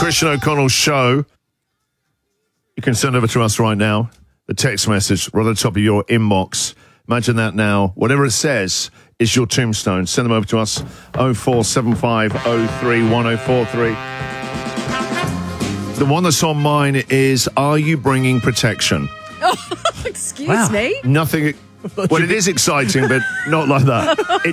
Christian O'Connell Show. You can send over to us right now. The text message right at the top of your inbox. Imagine that now. Whatever it says is your tombstone. Send them over to us. 0475031043. The one that's on mine is, are you bringing protection? Excuse me? Nothing. Well, it is exciting, but not like that.